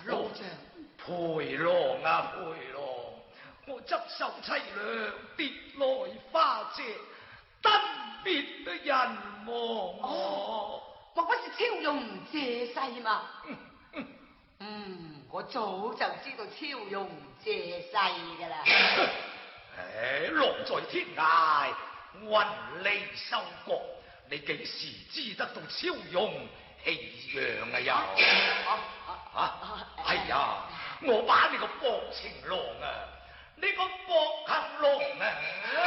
老将， 陪郎啊陪郎，我执手凄凉，跌來花謝，登別的人望我。 莫不是超容借勢嘛？我早就知道超容借勢噶啦。 狼在天涯，雲離收割，你幾時知得到超容氣樣啊？又哎呀，我把你個薄情郎啊，你個薄行郎啊！